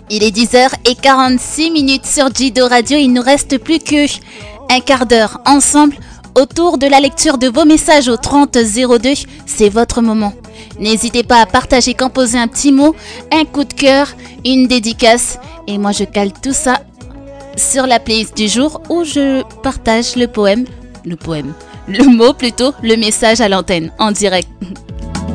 Il est 10h46 sur Jido Radio. Il nous reste plus que un quart d'heure ensemble autour de la lecture de vos messages au 3002. C'est votre moment. N'hésitez pas à partager, composer un petit mot, un coup de cœur, une dédicace. Et moi, je cale tout ça sur la playlist du jour où je partage le mot plutôt, le message à l'antenne en direct.